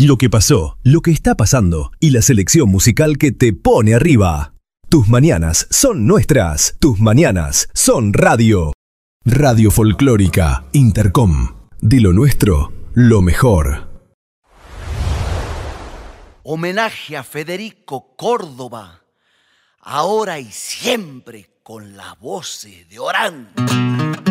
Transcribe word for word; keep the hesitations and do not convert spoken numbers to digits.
lo que pasó, lo que está pasando y la selección musical que te pone arriba. Tus mañanas son nuestras, tus mañanas son radio. Radio Folclórica Intercom. De lo nuestro, lo mejor. Homenaje a Federico Córdoba, ahora y siempre con las voces de Orán.